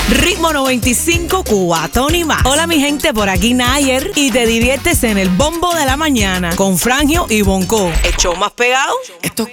Ritmo 95, Cubatón y más. Hola mi gente, por aquí Nayer y te diviertes en el bombo de la mañana con Frangio y Bonco. El show más pegado. Estos